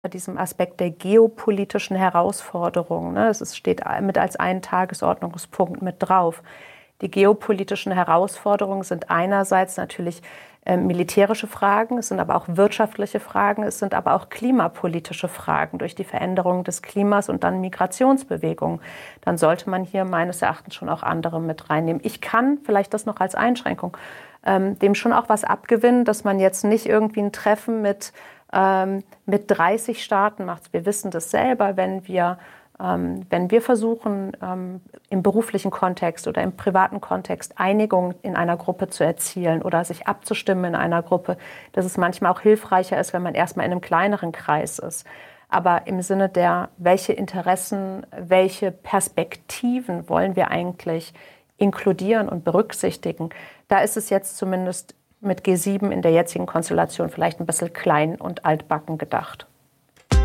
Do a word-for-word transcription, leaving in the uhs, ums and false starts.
Bei diesem Aspekt der geopolitischen Herausforderungen, ne, es steht mit als ein Tagesordnungspunkt mit drauf. Die geopolitischen Herausforderungen sind einerseits natürlich äh, militärische Fragen, es sind aber auch wirtschaftliche Fragen, es sind aber auch klimapolitische Fragen durch die Veränderung des Klimas und dann Migrationsbewegungen. Dann sollte man hier meines Erachtens schon auch andere mit reinnehmen. Ich kann vielleicht das noch als Einschränkung ähm, dem schon auch was abgewinnen, dass man jetzt nicht irgendwie ein Treffen mit ähm, mit dreißig Staaten macht. Wir wissen das selber, wenn wir Ähm, wenn wir versuchen, ähm, im beruflichen Kontext oder im privaten Kontext Einigung in einer Gruppe zu erzielen oder sich abzustimmen in einer Gruppe, dass es manchmal auch hilfreicher ist, wenn man erstmal in einem kleineren Kreis ist. Aber im Sinne der, welche Interessen, welche Perspektiven wollen wir eigentlich inkludieren und berücksichtigen, da ist es jetzt zumindest mit G sieben in der jetzigen Konstellation vielleicht ein bisschen klein und altbacken gedacht.